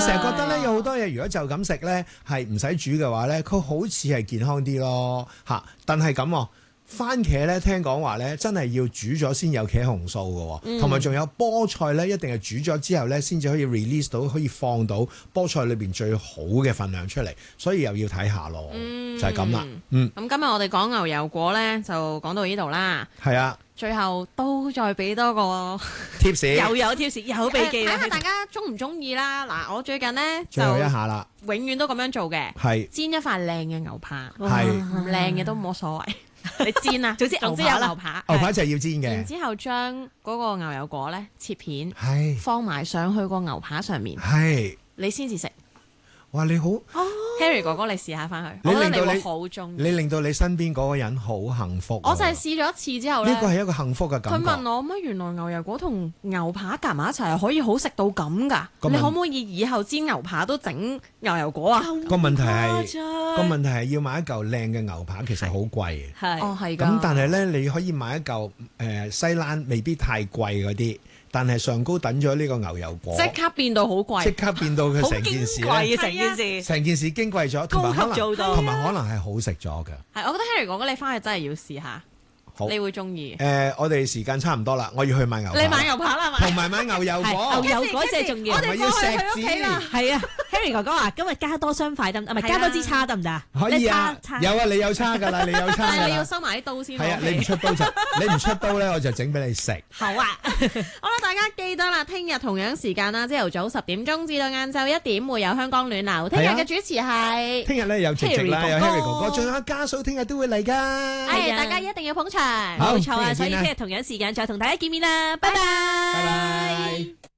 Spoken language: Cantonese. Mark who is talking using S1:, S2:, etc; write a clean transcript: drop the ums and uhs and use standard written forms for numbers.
S1: 成日覺得咧，有好多嘢如果就咁食咧，係唔使煮嘅話咧，佢好似係健康啲咯嚇。但係咁喎。番茄咧，聽講話咧，真係要煮咗先有茄紅素嘅，同埋仲有菠菜咧，一定係煮咗之後咧，先至可以 release 到，可以放到菠菜裏邊最好嘅份量出嚟，所以又要睇下咯，就係咁啦。
S2: 咁今日我哋講牛油果咧，就講到呢度啦。
S1: 係啊，
S2: 最後都再俾多個
S1: 貼士，
S3: 又有貼士，有秘技啦。
S2: 睇下大家中唔中意啦。嗱，我最近咧就
S1: 最後一下啦，
S2: 永遠都咁樣做嘅，
S1: 係
S2: 煎一塊靚嘅牛扒，
S1: 係
S2: 唔靚嘅都冇所謂。你煎啊，
S3: 總之
S2: 有牛扒，
S1: 牛扒就係要煎嘅。
S2: 然之後將嗰個牛油果咧切片，
S1: 係
S2: 放埋上去個牛扒上面，
S1: 係
S2: 你先至食。
S1: 哇！你好
S2: ，Harry 哥哥，你試下翻去，
S1: 你
S2: 我覺得
S1: 令到你
S2: 你會好中意。
S1: 你令到你身邊嗰個人好幸福。
S2: 我就係試咗一次之後咧，
S1: 呢個係一個幸福嘅感覺。
S2: 佢問我乜原來牛油果同牛扒夾埋一齊係可以好食到咁㗎？你可唔可以以後煎牛扒都整牛油果啊？
S1: 個問題係要買一嚿靚嘅牛扒，其實好貴嘅。
S3: 係
S2: 哦，係㗎。
S1: 咁但係咧，你可以買一嚿西蘭，未必太貴嗰啲，但係上高等咗呢個牛油果，
S2: 即刻變到好貴，
S1: 即刻變到佢成件事
S3: 好矜貴
S1: 咧，
S3: 嘅成件事，
S1: 成件事矜貴咗，同埋
S3: 高級做到
S1: 同埋可能係好食咗嘅。
S2: 係，我覺得 Harry 哥哥你翻去真係要試下，
S1: 好，
S2: 你會中意。
S1: 我哋時間差唔多啦，我要去買牛扒，
S2: 你買牛扒啦係咪？
S1: 同埋買牛油果，
S3: 牛油果先係重要，
S1: 同埋要錫紙。
S3: 係啊，Harry 哥哥話今日加多雙筷得唔得？唔係加多支叉得唔得啊？
S1: 可以啊，有啊，你有叉㗎啦，你有叉
S2: 但係你要
S1: 㗎啦。
S2: 收埋啲刀先。
S1: 係啊，你唔出刀就你唔出刀咧，我就整俾你食。
S3: 好啊，
S2: 好啦，大家記得啦，聽日同樣時間啦，朝頭早10點鐘至到晏晝1點會有香港暖流。聽日嘅主持係，
S1: 聽日咧有直直啦，有 Harry 哥哥，仲有家嫂，聽日都會嚟㗎。
S2: 大家一定要捧場。
S1: 好
S3: 冇錯啊，所以
S1: 聽日見啦
S3: 聽日同樣時間再同大家見面啦，拜拜。
S1: 拜拜。